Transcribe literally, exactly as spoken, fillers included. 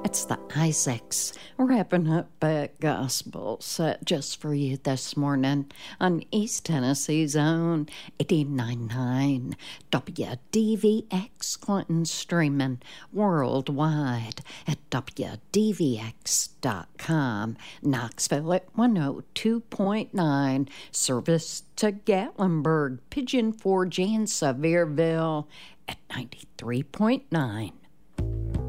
It's the Isaacs wrapping up Back Gospel set just for you this morning on East Tennessee's own eighty-nine point nine W D V X Clinton, streaming worldwide at W D V X dot com. Knoxville at one oh two point nine. Service to Gatlinburg, Pigeon Forge, and Sevierville at ninety-three point nine.